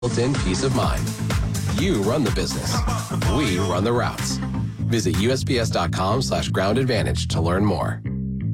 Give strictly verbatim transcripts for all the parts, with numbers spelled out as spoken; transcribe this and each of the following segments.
built-in peace of mind. You run the business. We run the routes. Visit U S P S dot com slash ground advantage to learn more.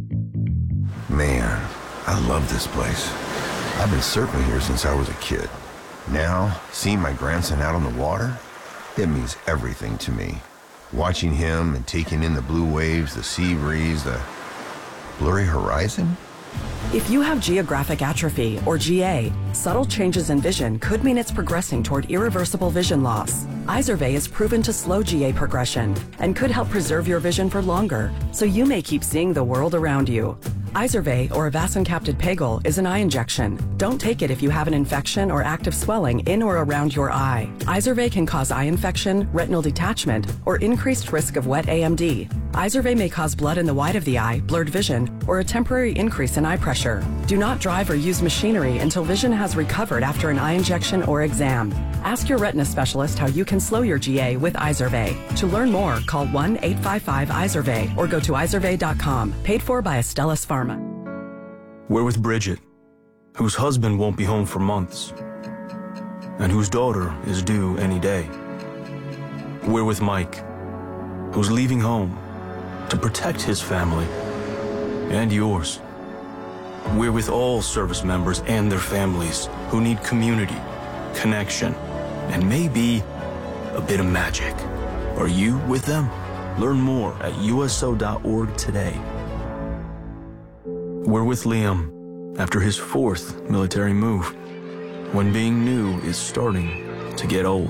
Man, I love this place. I've been surfing here since I was a kid. Now, seeing my grandson out on the water, it means everything to me. Watching him and taking in the blue waves, the sea breeze, the blurry horizon. If you have geographic atrophy, or G A, subtle changes in vision could mean it's progressing toward irreversible vision loss. Izervay is proven to slow G A progression and could help preserve your vision for longer, so you may keep seeing the world around you. Izervay, or avacincaptad pegol, is an eye injection. Don't take it if you have an infection or active swelling in or around your eye. Izervay can cause eye infection, retinal detachment, or increased risk of wet A M D. Izervay may cause blood in the white of the eye, blurred vision, or a temporary increase in eye pressure. Do not drive or use machinery until vision has recovered after an eye injection or exam. Ask your retina specialist how you can slow your G A with Izervay. To learn more, call one eight five five Izervay or go to izervay dot com. Paid for by Astellas Pharma. We're with Bridget, whose husband won't be home for months, and whose daughter is due any day. We're with Mike, who's leaving home to protect his family and yours. We're with all service members and their families who need community, connection, and maybe a bit of magic. Are you with them? Learn more at U S O dot org today. We're with Liam after his fourth military move, when being new is starting to get old.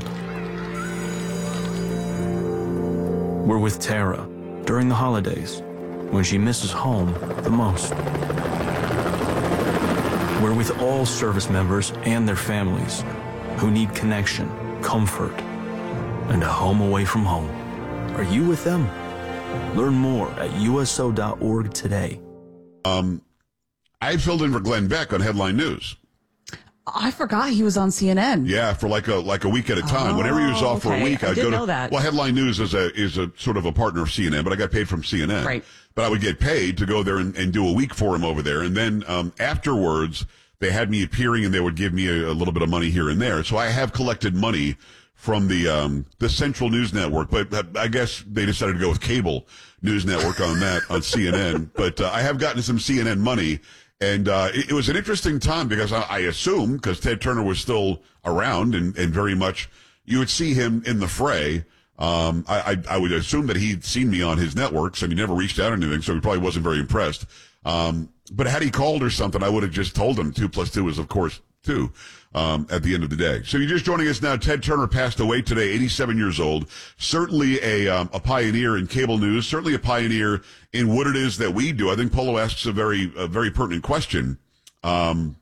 We're with Tara during the holidays, when she misses home the most. We're with all service members and their families who need connection, comfort, and a home away from home. Are you with them? Learn more at U S O dot org today. Um, I filled in for Glenn Beck on Headline News. I forgot he was on C N N. Yeah, for like a like a week at a time. Oh, Whenever he was off okay. for a week, I I'd didn't go to know that. Well, Headline News is a is a sort of a partner of C N N, but I got paid from C N N. Right. But I would get paid to go there and, and do a week for him over there, and then um, afterwards they had me appearing, and they would give me a, a little bit of money here and there. So I have collected money from the um, the Central News Network, but uh, I guess they decided to go with Cable News Network on that on C N N. But uh, I have gotten some C N N money. And uh, it, it was an interesting time because I, I assume, because Ted Turner was still around and, and very much, you would see him in the fray. Um, I, I, I would assume that he'd seen me on his networks and he never reached out or anything, so he probably wasn't very impressed. Um, but had he called or something, I would have just told him two plus two is, of course, two um, at the end of the day. So you're just joining us now. Ted Turner passed away today, eighty-seven years old. Certainly a um, a pioneer in cable news, certainly a pioneer in what it is that we do. I think Polo asks a very a very pertinent question. Um,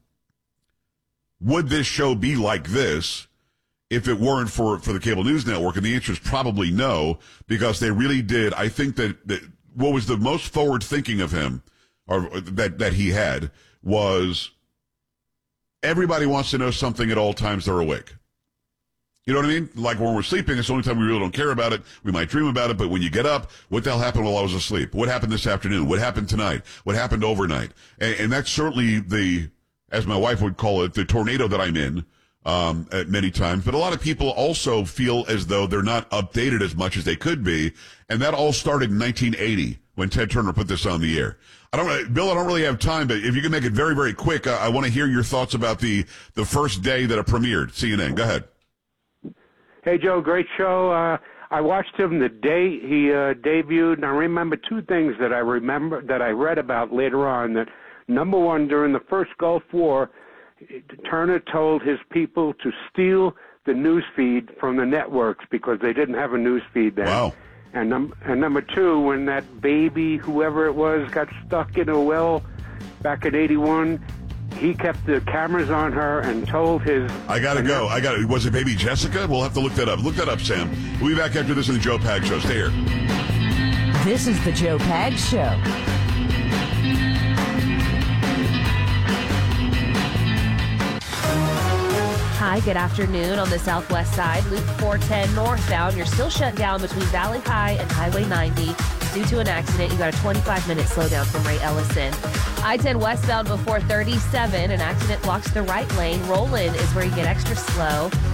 would this show be like this if it weren't for, for the Cable News Network? And the answer is probably no, because they really did. I think that, that what was the most forward thinking of him, or that, that he had, was everybody wants to know something at all times they're awake. You know what I mean? Like when we're sleeping, it's the only time we really don't care about it. We might dream about it, but when you get up, what the hell happened while I was asleep? What happened this afternoon? What happened tonight? What happened overnight? And, and that's certainly the, as my wife would call it, the tornado that I'm in, um, at many times. But a lot of people also feel as though they're not updated as much as they could be. And that all started in nineteen eighty when Ted Turner put this on the air. I don't, Bill, I don't really have time, but if you can make it very, very quick, I, I want to hear your thoughts about the, the first day that it premiered. C N N, go ahead. Hey, Joe, great show. Uh, I watched him the day he uh, debuted, and I remember two things that I remember that I read about later on. That number one, during the first Gulf War, Turner told his people to steal the news feed from the networks because they didn't have a news feed then. Wow. And, num- and number two, when that baby, whoever it was, got stuck in a well back in eighty-one, he kept the cameras on her and told his... I gotta go. I gotta... Was it baby Jessica? We'll have to look that up. Look that up, Sam. We'll be back after this in the Joe Pag Show. Stay here. This is the Joe Pag Show. Hi, good afternoon. On the southwest side, Loop four ten northbound, you're still shut down between Valley High and Highway ninety. due to an accident. You got a twenty-five minute slowdown from Ray Ellison. I ten westbound before thirty-seven. An accident blocks the right lane. Roland is where you get extra slow.